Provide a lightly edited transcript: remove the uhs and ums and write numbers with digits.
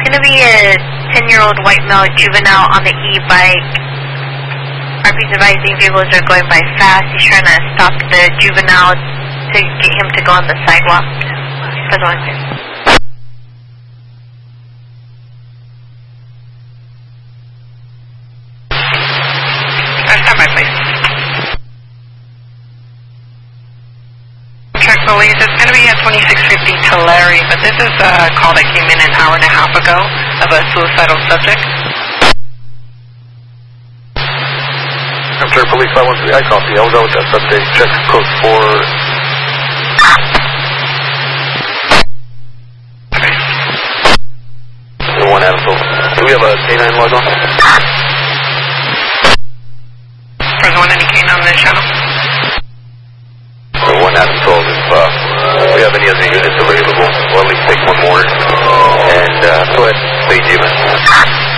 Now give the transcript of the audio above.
going to be a 10-year-old white male juvenile on the e-bike. RP's advising vehicles are going by fast. He's trying to stop the juvenile to get him to go on the sidewalk. For the one thing. Stand by, please. Check police. It's going to be at 2650 Tulare, but this is a call that came in an hour and a half ago of a suicidal subject. Hampshire Police 513, I copy. I'll go with that update. Check code 4. One Adamsville. Do we have a K9 log on? There's one any cane on this channel. One Adamsville, if we have any other units available, we'll at least take one more. And go ahead, lead you.